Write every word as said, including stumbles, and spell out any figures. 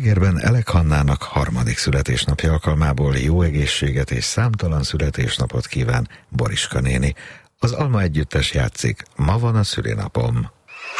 Zalaegerben Elek Hannának harmadik születésnapja alkalmából jó egészséget és számtalan születésnapot kíván Boriska néni. Az Alma Együttes játszik Ma van a szülinapom.